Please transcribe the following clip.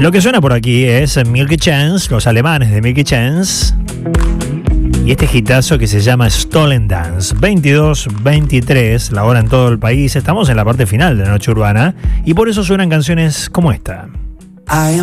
Lo que suena por aquí es Milky Chance, los alemanes de Milky Chance. Y este hitazo que se llama Stolen Dance. 22:23, la hora en todo el país. Estamos en la parte final de la noche urbana y por eso suenan canciones como esta.